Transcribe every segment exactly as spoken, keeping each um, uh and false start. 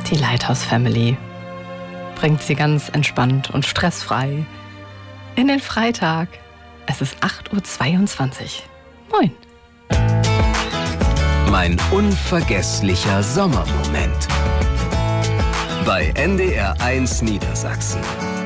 Die Lighthouse Family bringt sie ganz entspannt und stressfrei in den Freitag. Es ist acht Uhr zweiundzwanzig. Moin. Mein unvergesslicher Sommermoment. Bei N D R eins Niedersachsen.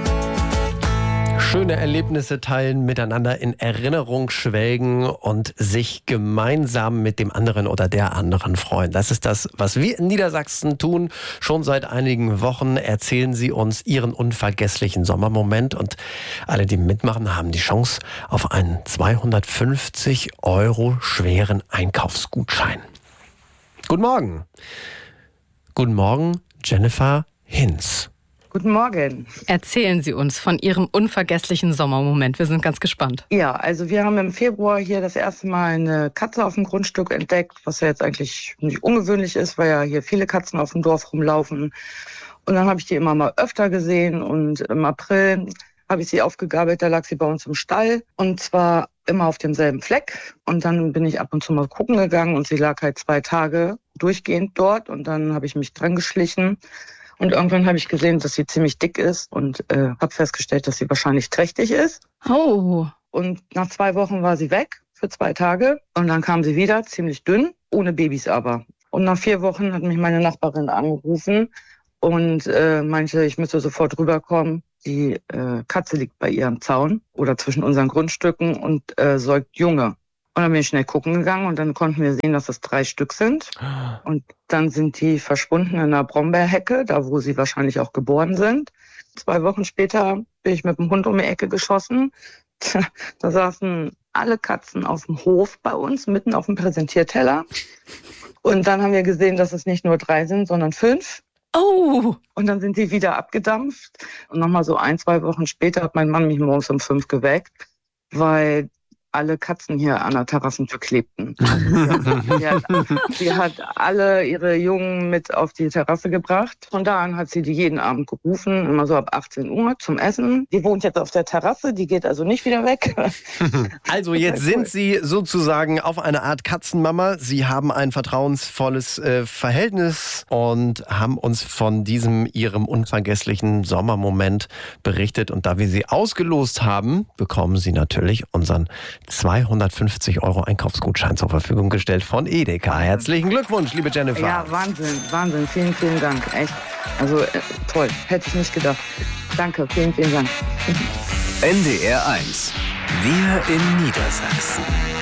Schöne Erlebnisse teilen, miteinander in Erinnerung schwelgen und sich gemeinsam mit dem anderen oder der anderen freuen. Das ist das, was wir in Niedersachsen tun. Schon seit einigen Wochen erzählen sie uns ihren unvergesslichen Sommermoment. Und alle, die mitmachen, haben die Chance auf einen zweihundertfünfzig Euro schweren Einkaufsgutschein. Guten Morgen. Guten Morgen, Jennifer Hinz. Guten Morgen. Erzählen Sie uns von Ihrem unvergesslichen Sommermoment. Wir sind ganz gespannt. Ja, also wir haben im Februar hier das erste Mal eine Katze auf dem Grundstück entdeckt, was ja jetzt eigentlich nicht ungewöhnlich ist, weil ja hier viele Katzen auf dem Dorf rumlaufen. Und dann habe ich die immer mal öfter gesehen und im April habe ich sie aufgegabelt, da lag sie bei uns im Stall und zwar immer auf demselben Fleck. Und dann bin ich ab und zu mal gucken gegangen und sie lag halt zwei Tage durchgehend dort und dann habe ich mich dran geschlichen. Und irgendwann habe ich gesehen, dass sie ziemlich dick ist und äh, habe festgestellt, dass sie wahrscheinlich trächtig ist. Oh. Und nach zwei Wochen war sie weg für zwei Tage und dann kam sie wieder, ziemlich dünn, ohne Babys aber. Und nach vier Wochen hat mich meine Nachbarin angerufen und äh, meinte, ich müsste sofort rüberkommen. Die äh, Katze liegt bei ihr am Zaun oder zwischen unseren Grundstücken und äh, säugt Junge. Und dann bin ich schnell gucken gegangen und dann konnten wir sehen, dass es drei Stück sind. Und dann sind die verschwunden in einer Brombeerhecke, da wo sie wahrscheinlich auch geboren sind. Zwei Wochen später bin ich mit dem Hund um die Ecke geschossen. Da saßen alle Katzen auf dem Hof bei uns, mitten auf dem Präsentierteller. Und dann haben wir gesehen, dass es nicht nur drei sind, sondern fünf. Oh. Und dann sind die wieder abgedampft. Und nochmal so ein, zwei Wochen später hat mein Mann mich morgens um fünf geweckt, weil alle Katzen hier an der Terrassentür klebten. Also sie, hat, sie hat alle ihre Jungen mit auf die Terrasse gebracht. Von da an hat sie die jeden Abend gerufen, immer so ab achtzehn Uhr zum Essen. Die wohnt jetzt auf der Terrasse, die geht also nicht wieder weg. Also jetzt cool. sind Sie sozusagen auf eine Art Katzenmama. Sie haben ein vertrauensvolles äh, Verhältnis und haben uns von diesem Ihrem unvergesslichen Sommermoment berichtet. Und da wir Sie ausgelost haben, bekommen Sie natürlich unseren zweihundertfünfzig Euro Einkaufsgutschein zur Verfügung gestellt von Edeka. Herzlichen Glückwunsch, liebe Jennifer. Ja, Wahnsinn, Wahnsinn. Vielen, vielen Dank. Echt. Also äh, toll. Hätte ich nicht gedacht. Danke, vielen, vielen Dank. N D R eins. Wir in Niedersachsen.